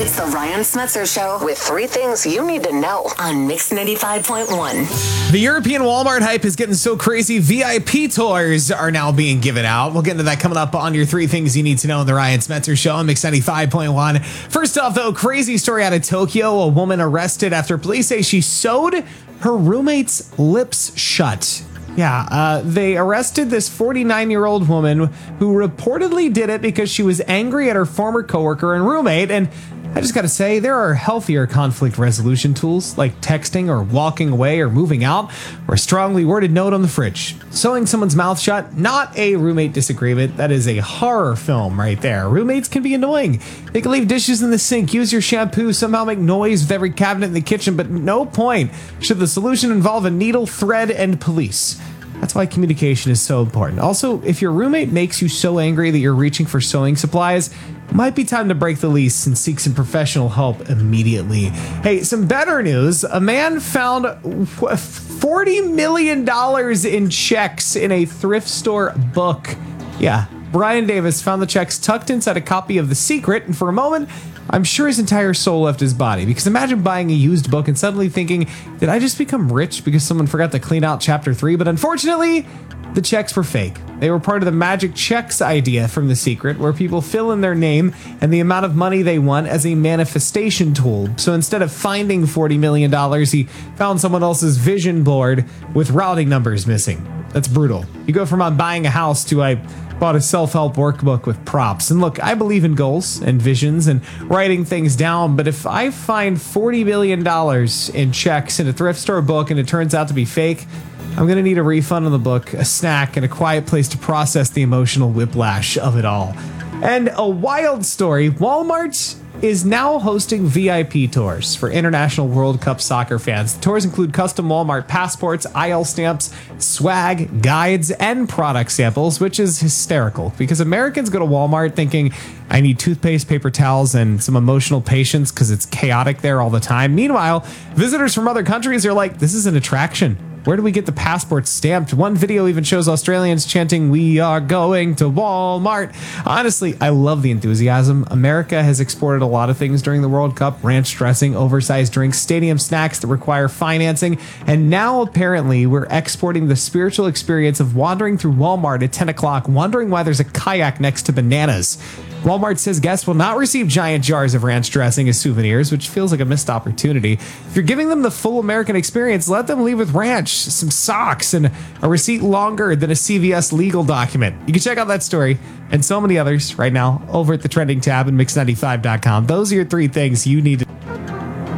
It's the Ryan Smetzer Show with three things you need to know on Mix 95.1. The European Walmart hype is getting so crazy, VIP tours are now being given out. We'll get into that coming up on your three things you need to know on the Ryan Smetzer Show on Mix 95.1. First off, though, crazy story out of Tokyo. A woman arrested after police say she sewed her roommate's lips shut. Yeah, they arrested this 49-year-old woman who reportedly did it because she was angry at her former coworker and roommate. And I just got to say, there are healthier conflict resolution tools like texting or walking away or moving out or a strongly worded note on the fridge. Sewing someone's mouth shut, not a roommate disagreement. That is a horror film right there. Roommates can be annoying. They can leave dishes in the sink, use your shampoo, somehow make noise with every cabinet in the kitchen, but no point should the solution involve a needle, thread, and police. That's why communication is so important. Also, if your roommate makes you so angry that you're reaching for sewing supplies, it might be time to break the lease and seek some professional help immediately. Hey, some better news. A man found $40 million in checks in a thrift store book. Yeah, Brian Davis found the checks tucked inside a copy of The Secret, and for a moment, I'm sure his entire soul left his body, because imagine buying a used book and suddenly thinking, did I just become rich because someone forgot to clean out chapter 3? But unfortunately, the checks were fake. They were part of the magic checks idea from The Secret, where people fill in their name and the amount of money they want as a manifestation tool. So instead of finding $40 million, he found someone else's vision board with routing numbers missing. That's brutal. You go from I'm buying a house to I bought a self-help workbook with props. And look, I believe in goals and visions and writing things down, but if I find $40 million in checks in a thrift store book and it turns out to be fake, I'm going to need a refund on the book, a snack, and a quiet place to process the emotional whiplash of it all. And a wild story, Walmart is now hosting VIP tours for International World Cup soccer fans. The tours include custom Walmart passports, aisle stamps, swag, guides, and product samples, which is hysterical because Americans go to Walmart thinking, I need toothpaste, paper towels, and some emotional patience because it's chaotic there all the time. Meanwhile, visitors from other countries are like, this is an attraction. Where do we get the passports stamped? One video even shows Australians chanting, we are going to Walmart. Honestly, I love the enthusiasm. America has exported a lot of things during the World Cup: ranch dressing, oversized drinks, stadium snacks that require financing. And now apparently we're exporting the spiritual experience of wandering through Walmart at 10 o'clock, wondering why there's a kayak next to bananas. Walmart says guests will not receive giant jars of ranch dressing as souvenirs, which feels like a missed opportunity. If you're giving them the full American experience, let them leave with ranch, some socks, and a receipt longer than a CVS legal document. You can check out that story and so many others right now over at the trending tab at mix95.com. Those are your three things you need to